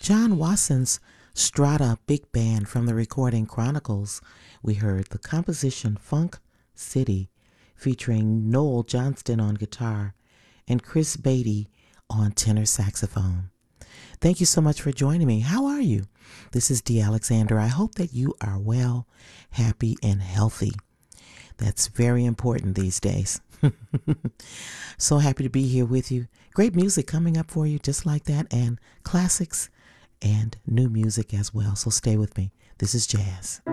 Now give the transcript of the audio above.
John Watson's Strata Big Band from the recording Chronicles. We heard the composition Funk City featuring Noel Johnston on guitar and Chris Beatty on tenor saxophone. Thank you so much for joining me. How are you? This is Dee Alexander. I hope that you are well, happy, and healthy. That's very important these days. So happy to be here with you. Great music coming up for you just like that, and classics and new music as well. So stay with me. This is Jazz.